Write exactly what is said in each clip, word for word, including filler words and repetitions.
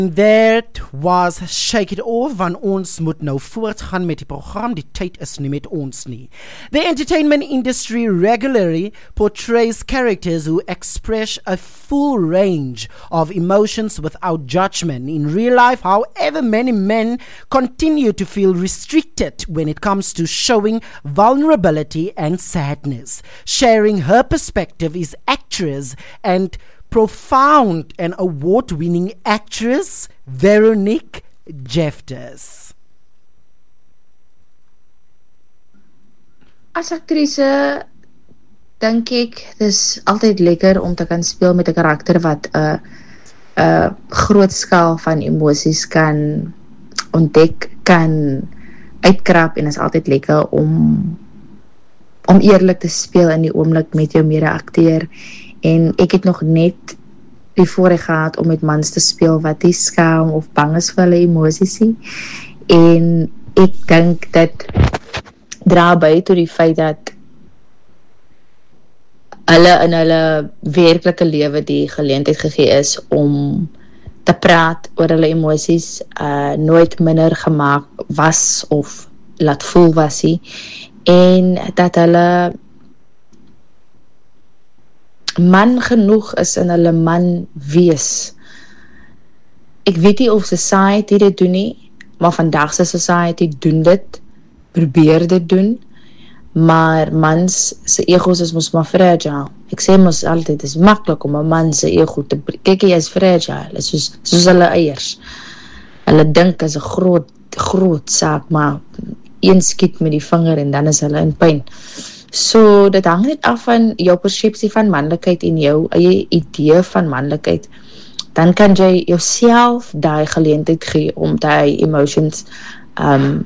That was Shake It Off, want ons moet nou voortgaan met die program, die tyd is nie met ons nie. The entertainment industry regularly portrays characters who express a full range of emotions without judgment. In real life, however, many men continue to feel restricted when it comes to showing vulnerability and sadness. Sharing her perspective is actress and profound and award-winning actress Veronique Jeffers. As aktrise dink ek dis altyd lekker om te kan speel met 'n karakter wat 'n uh, 'n uh, groot skaal van emosies kan ontdek, kan uitkrap, en is altyd lekker om om eerlik te speel in die oomblik met jou mede-akteur. En ek het nog net die voorreg gehad om met mans te speel wat nie skaam of bang is vir hulle emosies nie. En ek dink dit dra by tot die feit dat hulle in hulle werklike lewe die geleentheid gegee is om te praat oor hulle emosies, uh, nooit minder gemaak was of laat voel was nie, en dat hulle man genoeg is in hulle man wees. Ek weet nie of society dit doen nie, maar vandag se society doen dit, probeer dit doen, maar mans se egos is mos maar fragile. Ek sê mos altyd, het is maklik om 'n man se ego te, kyk jy is fragile, is soos, soos hulle eiers. Hulle dink is 'n groot, groot saak, maar een skiet met die vinger en dan is hulle in pyn. So, dit hang net af van jou persepsie van manlikheid en jou eie idee van manlikheid. Dan kan jy jouself daai geleentheid gee om daai emotions um,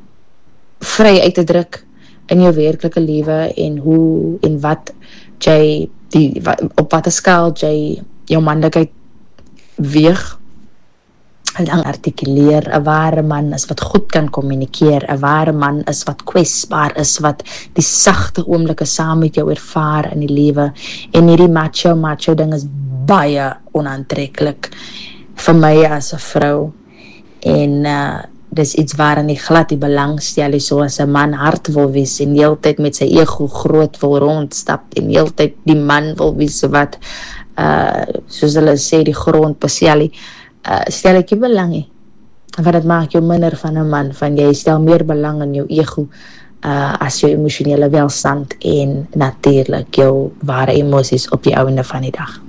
vry uit te druk in jou werklike lewe, en hoe en wat jy die, wat, op watter skaal jy jou manlikheid weeg en dan artikuleer. 'n ware man is wat goed kan kommunikeer, 'n ware man is wat kwesbaar is, wat die sagte oomblikke saam met jou ervaar in die lewe, en hierdie macho macho ding is baie onaantreklik vir my as 'n vrou, en uh, dis iets waarin ek glad die belangstel is, so as 'n man hard wil wees en heeltyd met sy ego groot wil rondstap en heeltyd die man wil wees wat uh, soos hulle sê die grond besellie. Uh, stel ek jy belang nie, want dit maak jou minder van 'n man, van jy stel meer belang in jou ego uh, as jou emosionele welstand en natuurlik jou ware emosies op die einde van die dag.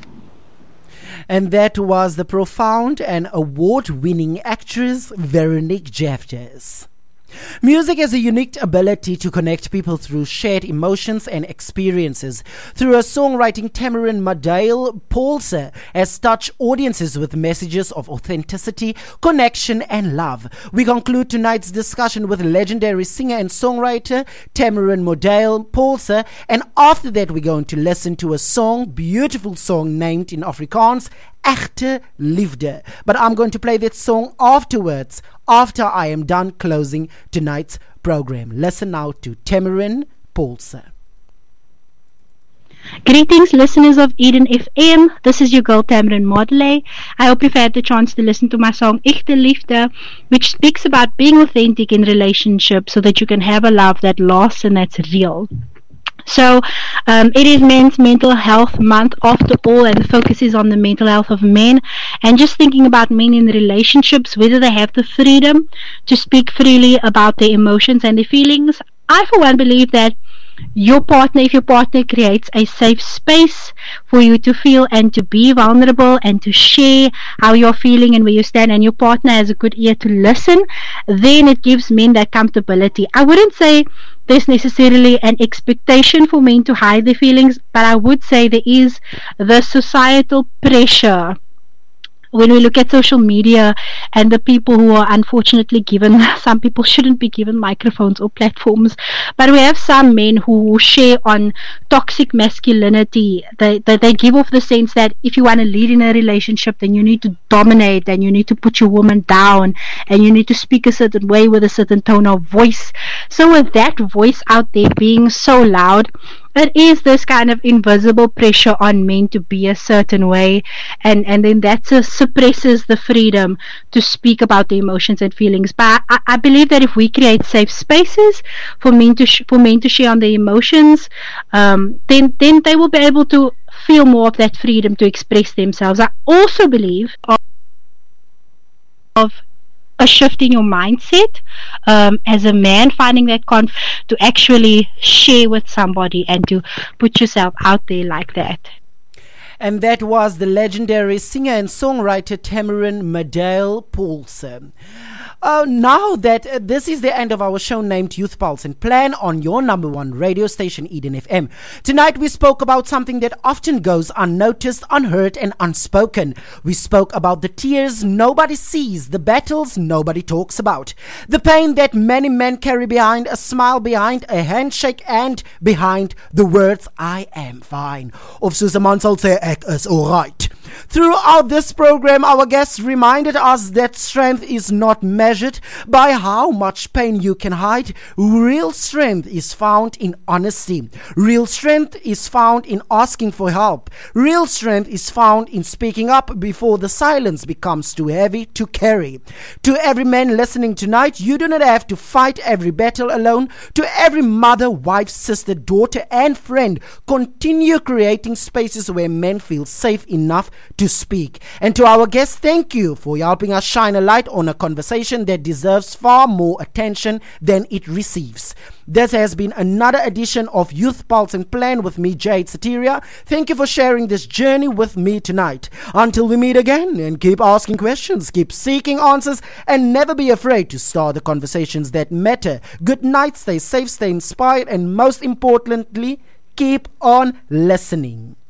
And that was the profound and award-winning actress Veronique Jeffers. Music has a unique ability to connect people through shared emotions and experiences. Through her songwriting, Tamarin Madail Paulse has touched audiences with messages of authenticity, connection, and love. We conclude tonight's discussion with legendary singer and songwriter Tamarin Madail Paulse, and after that we're going to listen to a song, beautiful song named in Afrikaans, Echte Liefde. But I'm going to play that song afterwards, after I am done closing tonight's program. Listen now to Tamarin Paulse. Greetings, listeners of Eden F M. This is your girl Tamarin Modele. I hope you've had the chance to listen to my song Echte Liefde, which speaks about being authentic in relationships so that you can have a love that lasts and that's real. So um, it is Men's Mental Health Month after all, and the focus is on the mental health of men, and just thinking about men in relationships, whether they have the freedom to speak freely about their emotions and their feelings. I for one believe that your partner, if your partner creates a safe space for you to feel and to be vulnerable and to share how you're feeling and where you stand, and your partner has a good ear to listen, then it gives men that comfortability. I wouldn't say there's necessarily an expectation for men to hide their feelings, but I would say there is the societal pressure when we look at social media and the people who are unfortunately given, some people shouldn't be given microphones or platforms, but we have some men who share on toxic masculinity. They, they, they give off the sense that if you want to lead in a relationship, then you need to dominate, and you need to put your woman down, and you need to speak a certain way with a certain tone of voice. So with that voice out there being so loud, it is this kind of invisible pressure on men to be a certain way, and and then that uh, suppresses the freedom to speak about the emotions and feelings. But I, I believe that if we create safe spaces for men to sh- for men to share on their emotions, um, then then they will be able to feel more of that freedom to express themselves. I also believe of, of a shift in your mindset um, as a man, finding that conf- to actually share with somebody and to put yourself out there like that. And that was the legendary singer and songwriter Tamarin Madale Paulson. Uh, now that uh, this is the end of our show named Youth Pulse and Plan on your number one radio station, Eden F M. Tonight we spoke about something that often goes unnoticed, unheard and unspoken. We spoke about the tears nobody sees, the battles nobody talks about, the pain that many men carry behind a smile, behind a handshake and behind the words I am fine. Of soos 'n man sal sê ek is alright. Throughout this program, our guests reminded us that strength is not measured by how much pain you can hide. Real strength is found in honesty. Real strength is found in asking for help. Real strength is found in speaking up before the silence becomes too heavy to carry. To every man listening tonight, you do not have to fight every battle alone. To every mother, wife, sister, daughter, and friend, continue creating spaces where men feel safe enough to speak. And to our guests, thank you for helping us shine a light on a conversation that deserves far more attention than it receives. This has been another edition of Youth Pulse and Plan with me, Jade Sateria. Thank you for sharing this journey with me tonight. Until we meet again, and keep asking questions, keep seeking answers, and never be afraid to start the conversations that matter. Good night, stay safe, stay inspired, and most importantly, keep on listening.